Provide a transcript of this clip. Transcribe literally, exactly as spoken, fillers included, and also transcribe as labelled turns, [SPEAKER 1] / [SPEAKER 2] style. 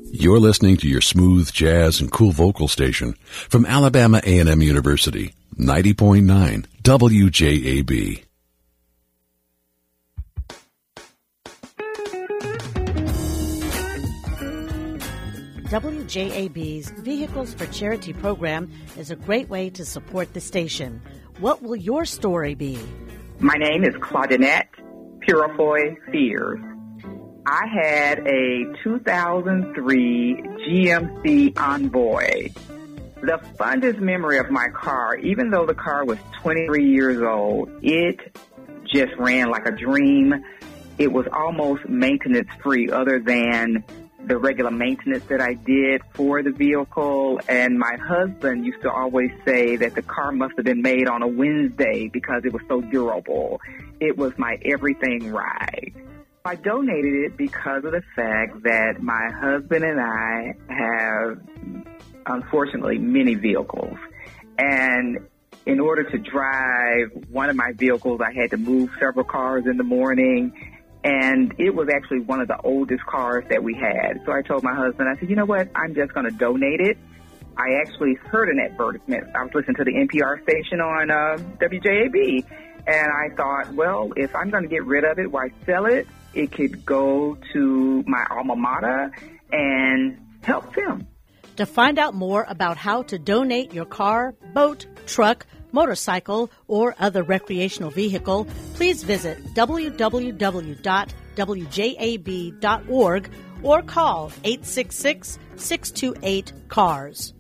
[SPEAKER 1] You're listening to your smooth jazz and cool vocal station from Alabama A and M University, ninety point nine W J A B.
[SPEAKER 2] W J A B's Vehicles for Charity program is a great way to support the station. What will your story be?
[SPEAKER 3] My name is Claudinette Purifoy Fears. I had a two thousand three G M C Envoy. The fondest memory of my car, even though the car was twenty-three years old, it just ran like a dream. It was almost maintenance-free other than the regular maintenance that I did for the vehicle. And my husband used to always say that the car must have been made on a Wednesday because it was so durable. It was my everything ride. I donated it because of the fact that my husband and I have, unfortunately, many vehicles. And in order to drive one of my vehicles, I had to move several cars in the morning. And it was actually one of the oldest cars that we had. So I told my husband, I said, you know what, I'm just going to donate it. I actually heard an advertisement. I was listening to the N P R station on uh, W J A B. And I thought, well, if I'm going to get rid of it, why sell it? It could go to my alma mater and help them.
[SPEAKER 2] To find out more about how to donate your car, boat, truck, motorcycle, or other recreational vehicle, please visit w w w dot w j a b dot org or call eight six six, six two eight, C A R S.